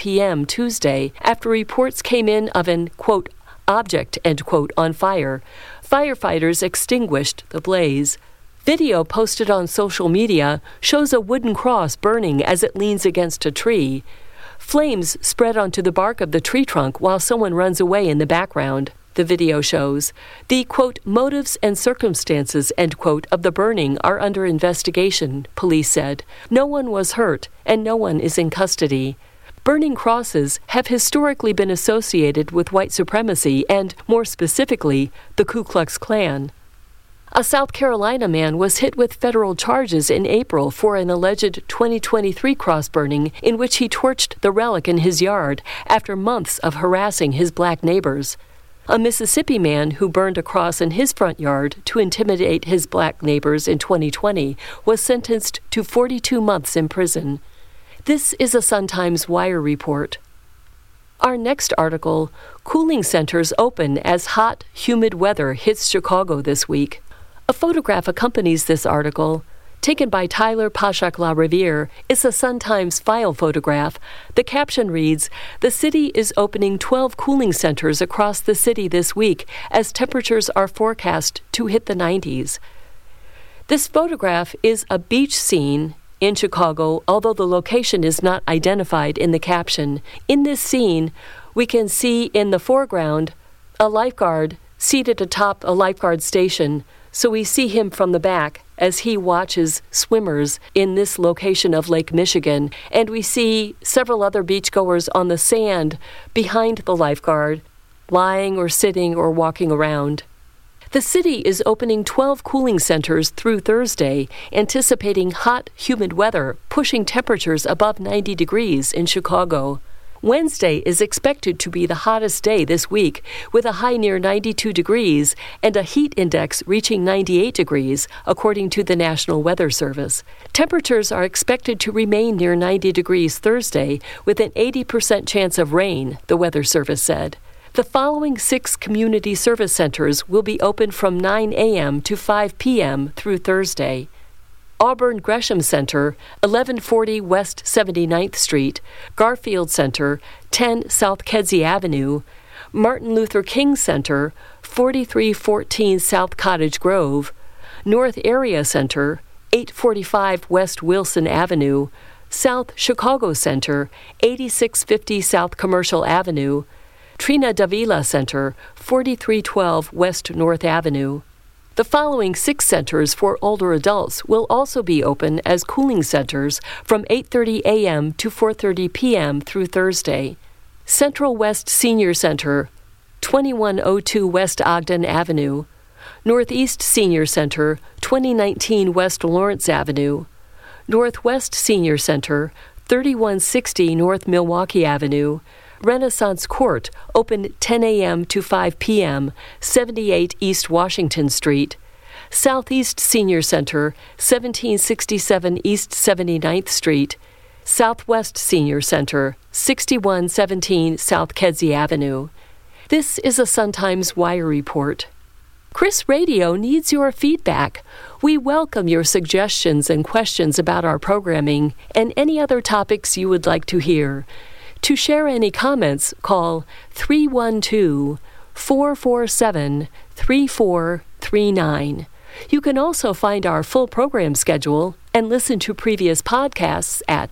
p.m. Tuesday after reports came in of an, quote, object, end quote, on fire. Firefighters extinguished the blaze. Video posted on social media shows a wooden cross burning as it leans against a tree. Flames spread onto the bark of the tree trunk while someone runs away in the background, the video shows. The, quote, motives and circumstances, end quote, of the burning are under investigation, police said. No one was hurt, and no one is in custody. Burning crosses have historically been associated with white supremacy and, more specifically, the Ku Klux Klan. A South Carolina man was hit with federal charges in April for an alleged 2023 cross burning in which he torched the relic in his yard after months of harassing his black neighbors. A Mississippi man who burned a cross in his front yard to intimidate his black neighbors in 2020 was sentenced to 42 months in prison. This is a Sun-Times Wire report. Our next article, cooling centers open as hot, humid weather hits Chicago this week. A photograph accompanies this article. Taken by Tyler Pashak-LaRiviere, it's a Sun-Times file photograph. The caption reads, "The city is opening 12 cooling centers across the city this week as temperatures are forecast to hit the 90s. This photograph is a beach scene in Chicago, although the location is not identified in the caption. In this scene, we can see in the foreground a lifeguard seated atop a lifeguard station, so we see him from the back as he watches swimmers in this location of Lake Michigan, and we see several other beachgoers on the sand behind the lifeguard, lying or sitting or walking around. The city is opening 12 cooling centers through Thursday, anticipating hot, humid weather, pushing temperatures above 90 degrees in Chicago. Wednesday is expected to be the hottest day this week, with a high near 92 degrees and a heat index reaching 98 degrees, according to the National Weather Service. Temperatures are expected to remain near 90 degrees Thursday, with an 80% chance of rain, the Weather Service said. The following 6 community service centers will be open from 9 a.m. to 5 p.m. through Thursday. Auburn Gresham Center, 1140 West 79th Street, Garfield Center, 10 South Kedzie Avenue, Martin Luther King Center, 4314 South Cottage Grove, North Area Center, 845 West Wilson Avenue, South Chicago Center, 8650 South Commercial Avenue, Trina Davila Center, 4312 West North Avenue. The following 6 centers for older adults will also be open as cooling centers from 8:30 a.m. to 4:30 p.m. through Thursday. Central West Senior Center, 2102 West Ogden Avenue. Northeast Senior Center, 2019 West Lawrence Avenue. Northwest Senior Center, 3160 North Milwaukee Avenue. Renaissance Court, open 10 a.m. to 5 p.m., 78 East Washington Street. Southeast Senior Center, 1767 East 79th Street. Southwest Senior Center, 6117 South Kedzie Avenue. This is a Sun-Times Wire report. Chris Radio needs your feedback. We welcome your suggestions and questions about our programming and any other topics you would like to hear. To share any comments, call 312-447-3439. You can also find our full program schedule and listen to previous podcasts at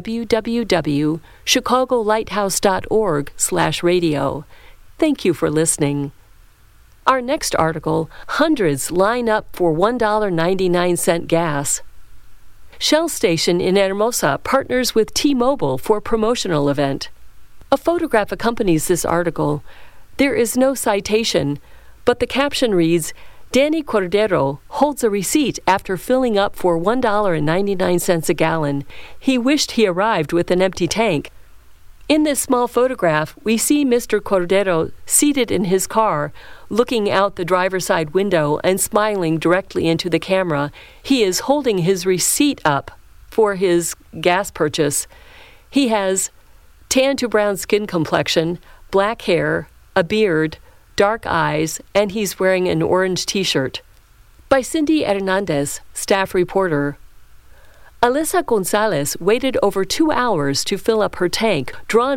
www.chicagolighthouse.org/radio. Thank you for listening. Our next article, hundreds line up for $1.99 gas. Shell station in Hermosa partners with T-Mobile for promotional event. A photograph accompanies this article. There is no citation, but the caption reads, Danny Cordero holds a receipt after filling up for $1.99 a gallon. He wished he arrived with an empty tank. In this small photograph, we see Mr. Cordero seated in his car, looking out the driver's side window and smiling directly into the camera. He is holding his receipt up for his gas purchase. He has tan to brown skin complexion, black hair, a beard, dark eyes, and he's wearing an orange T-shirt. By Cindy Hernandez, staff reporter. Alyssa Gonzalez waited over 2 hours to fill up her tank, drawn